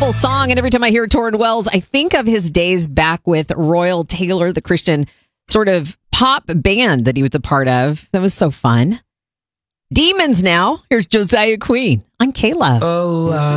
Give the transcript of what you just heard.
incredible song. And every time I hear Torrin Wells, I think of his days back with Royal Taylor, the Christian sort of pop band that he was a part of. That was so fun. Demons now. Here's Josiah Queen. I'm Kayla.